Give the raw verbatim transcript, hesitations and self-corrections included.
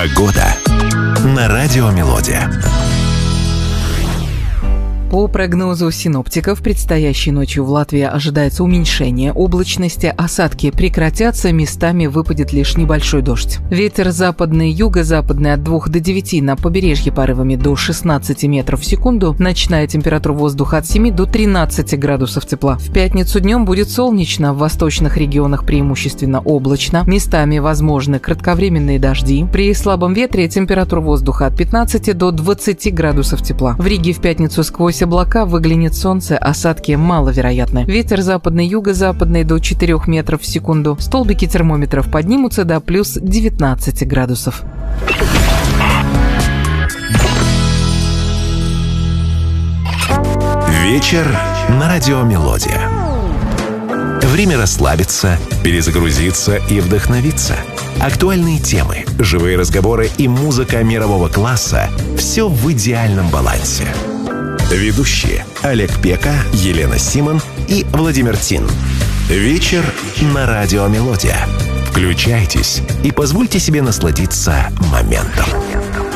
Погода на Радио Мелодия. По прогнозу синоптиков, предстоящей ночью в Латвии ожидается уменьшение облачности, осадки прекратятся, местами выпадет лишь небольшой дождь. Ветер западный, юго-западный от двух до девяти, на побережье порывами до шестнадцати метров в секунду, ночная температура воздуха от семи до тринадцати градусов тепла. В пятницу днем будет солнечно, в восточных регионах преимущественно облачно, местами возможны кратковременные дожди. При слабом ветре температура воздуха от пятнадцати до двадцати градусов тепла. В Риге в пятницу сквозь облака выглянет солнце, осадки маловероятны. Ветер западный, юго-западный до четырёх метров в секунду. Столбики термометров поднимутся до плюс девятнадцати градусов. Вечер на Радио Мелодия. Время расслабиться, перезагрузиться и вдохновиться. Актуальные темы, живые разговоры и музыка мирового класса – все в идеальном балансе. Ведущие Олег Пека, Елена Симон и Владимир Тин. Вечер на Радио Мелодия. Включайтесь и позвольте себе насладиться моментом.